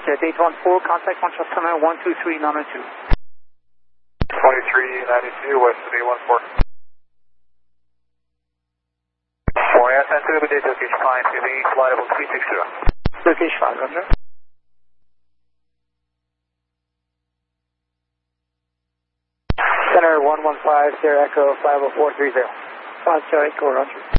Date 14, contact one customer 123.902. 2392, west of A14. Warrior, sensitive date location 5, to the flight level 360. Location 5, roger. Center 115, Sierra Echo 50430. 5 Sierra Echo, roger.